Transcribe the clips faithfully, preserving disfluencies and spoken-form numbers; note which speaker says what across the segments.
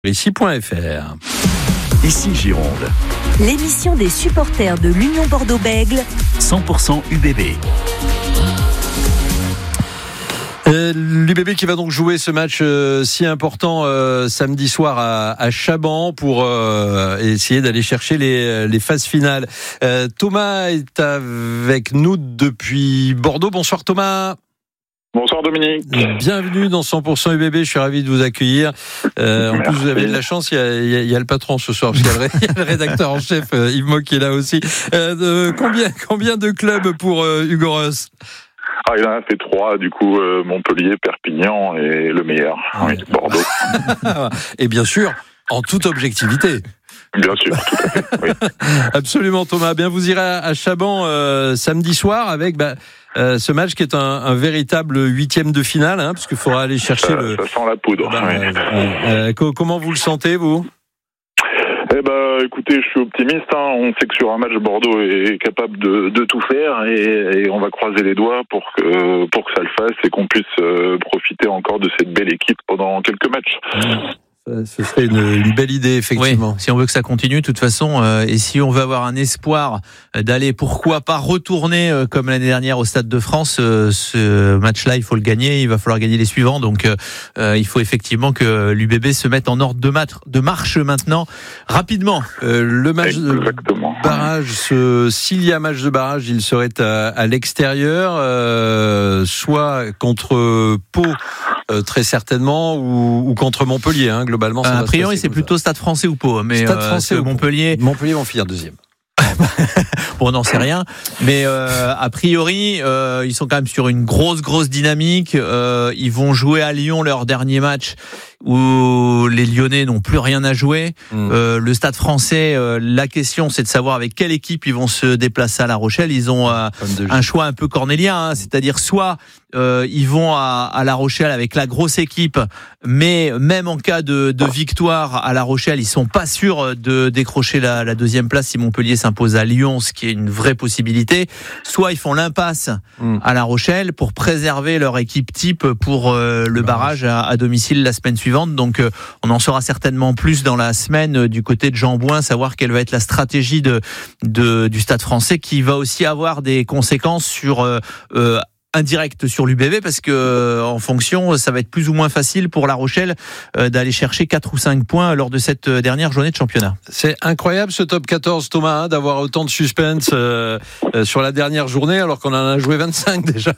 Speaker 1: Ici point F R.
Speaker 2: Ici Gironde.
Speaker 3: L'émission des supporters de l'Union Bordeaux-Bègles.
Speaker 2: cent pour cent U B B.
Speaker 1: Euh, L'U B B qui va donc jouer ce match euh, si important euh, samedi soir à, à Chaban pour euh, essayer d'aller chercher les, les phases finales. Euh, Thomas est avec nous depuis Bordeaux. Bonsoir Thomas.
Speaker 4: Bonsoir Dominique.
Speaker 1: Bienvenue dans cent pour cent U B B, je suis ravi de vous accueillir. Euh, en plus, vous avez de la chance, il y a, il y a, il y a le patron ce soir, parce qu'il y a le, il y a le rédacteur en chef, euh, Yves Mock, qui est là aussi. Euh, de, combien, combien de clubs pour euh, Hugo Ross ?
Speaker 4: Ah, il en a fait trois, du coup, euh, Montpellier, Perpignan et le meilleur, ah, oui, Bordeaux.
Speaker 1: Et bien sûr, en toute objectivité.
Speaker 4: Bien sûr, tout à fait. Oui.
Speaker 1: Absolument, Thomas. Bien, vous irez à Chaban euh, samedi soir avec bah, euh, ce match qui est un, un véritable huitième de finale, hein, parce qu'il faudra aller chercher
Speaker 4: ça,
Speaker 1: le.
Speaker 4: Ça sent la poudre.
Speaker 1: Bah,
Speaker 4: oui.
Speaker 1: euh, euh, comment vous le sentez, vous ?
Speaker 4: Eh ben, écoutez, je suis optimiste. Hein. On sait que sur un match, Bordeaux est capable de, de tout faire, et, et on va croiser les doigts pour que pour que ça le fasse et qu'on puisse euh, profiter encore de cette belle équipe pendant quelques matchs.
Speaker 1: Mmh. Ce serait une, une belle idée, effectivement.
Speaker 5: Oui, si on veut que ça continue, de toute façon, euh, et si on veut avoir un espoir d'aller, pourquoi pas retourner euh, comme l'année dernière au Stade de France, euh, ce match-là, il faut le gagner, il va falloir gagner les suivants. Donc, euh, il faut effectivement que l'U B B se mette en ordre de, mat- de marche maintenant, rapidement.
Speaker 1: Euh, le match
Speaker 4: Exactement.
Speaker 1: de barrage, ce, s'il y a match de barrage, il serait à, à l'extérieur, euh, soit contre Pau, euh, très certainement, ou, ou contre Montpellier, hein. Globalement, ça
Speaker 5: a
Speaker 1: va
Speaker 5: priori, c'est
Speaker 1: ça.
Speaker 5: plutôt Stade Français ou Pau, mais
Speaker 1: Stade Français
Speaker 5: euh,
Speaker 1: ou
Speaker 5: Montpellier.
Speaker 1: Montpellier vont finir deuxième.
Speaker 5: Bon, on n'en sait rien, mais euh, a priori, euh, ils sont quand même sur une grosse, grosse dynamique. Euh, ils vont jouer à Lyon leur dernier match, où les Lyonnais n'ont plus rien à jouer. Mmh. Euh, le Stade Français, euh, la question, c'est de savoir avec quelle équipe ils vont se déplacer à La Rochelle. Ils ont euh, un choix un peu cornélien, hein, c'est-à-dire soit euh, ils vont à, à La Rochelle avec la grosse équipe, mais même en cas de, de victoire à La Rochelle, ils sont pas sûrs de décrocher la, la deuxième place si Montpellier s'impose à Lyon, ce qui est une vraie possibilité. Soit ils font l'impasse mmh. à La Rochelle pour préserver leur équipe type pour euh, le barrage à, à domicile la semaine suivante. Donc euh, on en saura certainement plus dans la semaine euh, du côté de Jean Bouin, savoir quelle va être la stratégie de, de du Stade Français, qui va aussi avoir des conséquences sur euh, euh, indirect sur l'U B B, parce que euh, en fonction, ça va être plus ou moins facile pour La Rochelle euh, d'aller chercher quatre ou cinq points lors de cette dernière journée de championnat.
Speaker 1: C'est incroyable ce top quatorze, Thomas, hein, d'avoir autant de suspense euh, euh, sur la dernière journée, alors qu'on en a joué vingt-cinq déjà.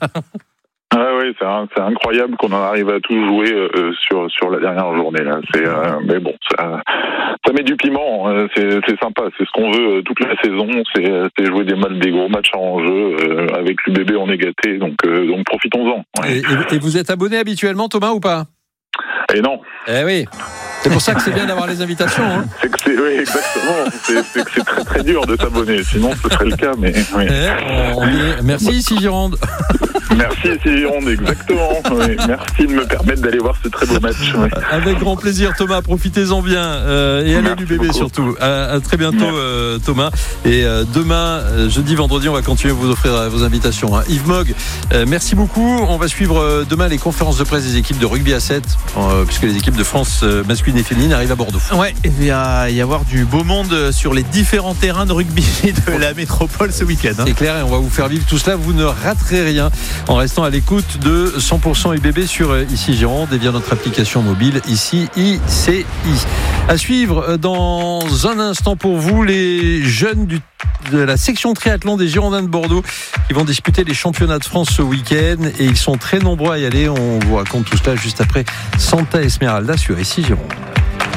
Speaker 4: Ah oui, c'est, c'est incroyable qu'on en arrive à tout jouer euh, sur sur la dernière journée là. C'est euh, mais bon, ça, ça met du piment. Euh, c'est, c'est sympa. C'est ce qu'on veut euh, toute la saison. C'est, c'est jouer des mal des gros matchs en jeu euh, avec l'U B B, on est gâté. Donc euh, donc profitons-en. Ouais.
Speaker 1: Et, et, et vous êtes abonné habituellement, Thomas, ou pas ?
Speaker 4: Et non.
Speaker 1: Eh oui. C'est pour ça que c'est bien d'avoir les invitations. Hein.
Speaker 4: C'est que c'est, oui, exactement. C'est, c'est que c'est très très dur de s'abonner. Sinon, ce serait le cas. Mais oui.
Speaker 1: Eh, on est... Merci ici Gironde.
Speaker 4: Merci ici Gironde, exactement. Oui. Merci de me permettre d'aller voir ce très beau match. Oui.
Speaker 1: Avec grand plaisir, Thomas. Profitez-en bien euh, et allez à l'U B B beaucoup. Surtout. À, à très bientôt, euh, Thomas. Et euh, demain, euh, jeudi, vendredi, on va continuer à vous offrir euh, vos invitations. Hein. Yves Mock, euh, merci beaucoup. On va suivre euh, demain les conférences de presse des équipes de rugby à sept, euh, puisque les équipes de France euh, masculine et féminine arrivent à Bordeaux.
Speaker 5: Ouais, il va y avoir du beau monde sur les différents terrains de rugby de la métropole ce week-end. Hein.
Speaker 1: C'est clair, et on va vous faire vivre tout cela. Vous ne raterez rien en restant à l'écoute de cent pour cent U B B sur Ici Gironde et via notre application mobile Ici I C I. À suivre dans un instant pour vous les jeunes du, de la section triathlon des Girondins de Bordeaux qui vont disputer les championnats de France ce week-end, et ils sont très nombreux à y aller. On vous raconte tout cela juste après Santa Esmeralda sur Ici Gironde.